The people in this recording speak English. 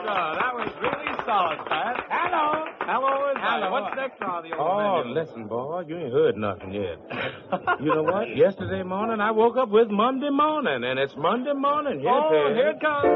That was really solid, Pat. Hello. Hello, is Hello. What's next on the old Oh, menu? listen, boy, you ain't heard nothing yet. You know what? Yesterday morning, I woke up with Monday morning, and it's Monday morning. Oh, here it comes.